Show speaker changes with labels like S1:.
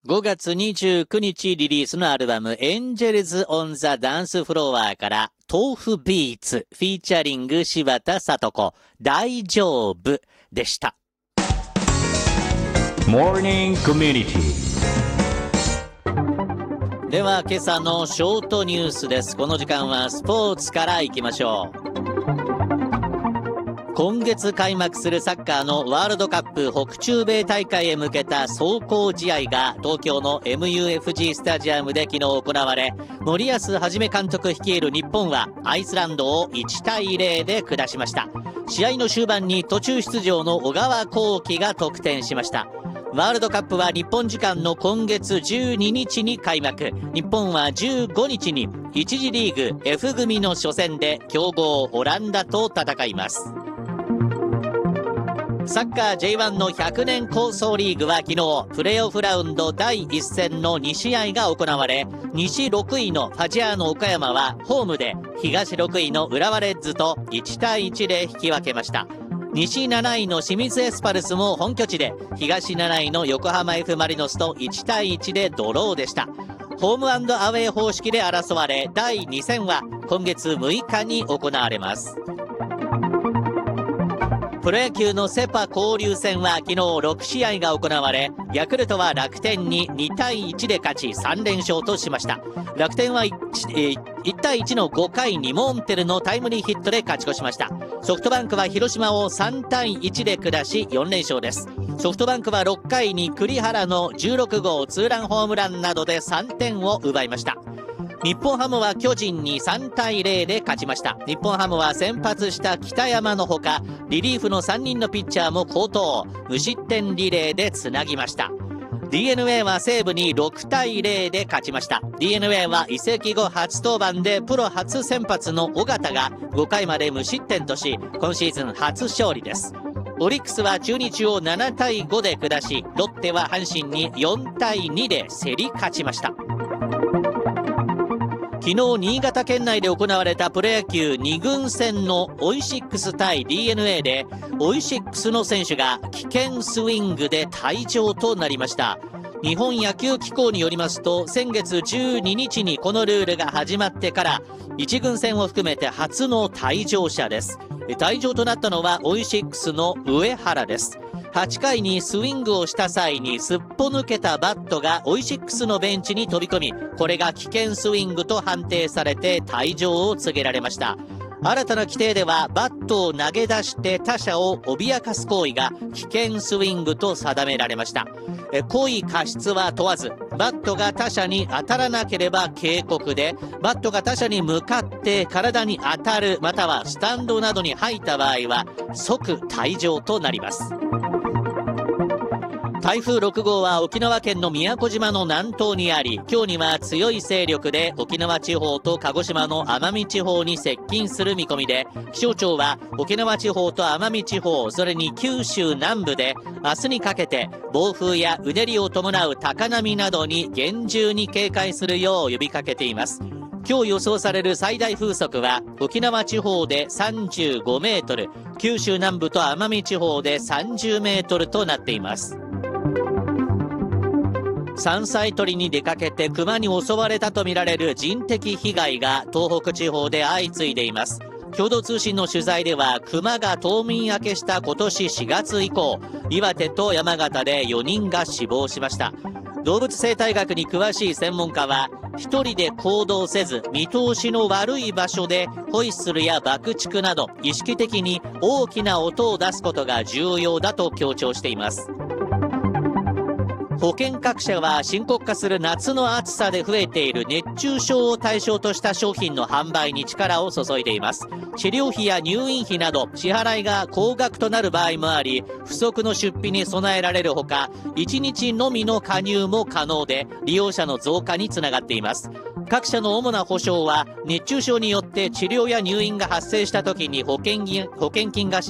S1: 5月29日リリースのアルバムエンジェルズ・オン・ザ・ダンス・フロアから豆腐ビーツフィーチャリング柴田聡子大丈夫でした。
S2: モーニングコミュニティ
S1: では今朝のショートニュースです。この時間はスポーツからいきましょう。今月開幕するサッカーのワールドカップ北中米大会へ向けた壮行試合が東京の MUFG スタジアムで昨日行われ、森保一監督率いる日本はアイスランドを1対0で下しました。試合の終盤に途中出場の小川航基が得点しました。ワールドカップは日本時間の今月12日に開幕。日本は15日に1次リーグ F 組の初戦で強豪オランダと戦います。サッカー J1 の100年構想リーグは昨日プレーオフラウンド第1戦の2試合が行われ、西6位のファジアーノ岡山はホームで東6位の浦和レッズと1対1で引き分けました。西7位の清水エスパルスも本拠地で東7位の横浜 F マリノスと1対1でドローでした。ホーム&アウェー方式で争われ、第2戦は今月6日に行われます。プロ野球のセパ交流戦は昨日6試合が行われ、ヤクルトは楽天に2対1で勝ち3連勝としました。楽天は 1対1の5回にモンテルのタイムリーヒットで勝ち越しました。ソフトバンクは広島を3対1で下し4連勝です。ソフトバンクは6回に栗原の16号ツーランホームランなどで3点を奪いました。日本ハムは巨人に3対0で勝ちました。日本ハムは先発した北山のほか、リリーフの3人のピッチャーも好投、無失点リレーでつなぎました。 DNA は西武に6対0で勝ちました。 DNA は移籍後初登板でプロ初先発の尾形が5回まで無失点とし、今シーズン初勝利です。オリックスは中日を7対5で下し、ロッテは阪神に4対2で競り勝ちました。昨日新潟県内で行われたプロ野球2軍戦のオイシックス対 DNA で、オイシックスの選手が危険スイングで退場となりました。日本野球機構によりますと、先月12日にこのルールが始まってから1軍戦を含めて初の退場者です。退場となったのはオイシックスの上原です。8回にスイングをした際にすっぽ抜けたバットがオイシックスのベンチに飛び込み、これが危険スイングと判定されて退場を告げられました。新たな規定ではバットを投げ出して他者を脅かす行為が危険スイングと定められました。故意過失は問わず、バットが他者に当たらなければ警告で、バットが他者に向かって体に当たるまたはスタンドなどに入った場合は即退場となります。台風6号は沖縄県の宮古島の南東にあり、今日には強い勢力で沖縄地方と鹿児島の奄美地方に接近する見込みで、気象庁は沖縄地方と奄美地方、それに九州南部で明日にかけて暴風やうねりを伴う高波などに厳重に警戒するよう呼びかけています。今日予想される最大風速は沖縄地方で35メートル、九州南部と奄美地方で30メートルとなっています。山菜採りに出かけてクマに襲われたとみられる人的被害が東北地方で相次いでいます。共同通信の取材では、クマが冬眠明けした今年4月以降、岩手と山形で4人が死亡しました。動物生態学に詳しい専門家は、一人で行動せず見通しの悪い場所でホイッスルや爆竹など意識的に大きな音を出すことが重要だと強調しています。保険各社は深刻化する夏の暑さで増えている熱中症を対象とした商品の販売に力を注いでいます。治療費や入院費など支払いが高額となる場合もあり、不測の出費に備えられるほか、1日のみの加入も可能で利用者の増加につながっています。各社の主な保証は、熱中症によって治療や入院が発生した時に保険金が